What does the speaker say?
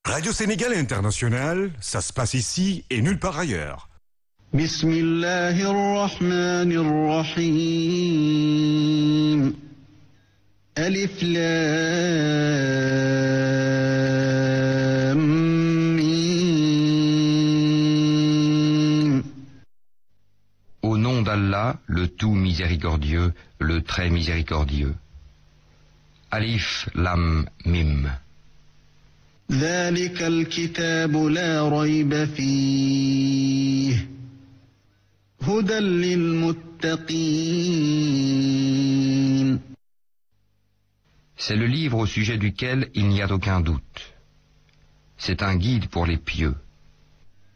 Radio Sénégal International, ça se passe ici et nulle part ailleurs. بسم الله الرحمن الرحيم ألف لام ميم. Au nom d'Allah, le tout miséricordieux, le très miséricordieux. Alif Lam Mim. ذلك الكتاب لا ريب فيه هدى للمتقين. C'est le livre au sujet duquel il n'y a aucun doute. C'est un guide pour les pieux.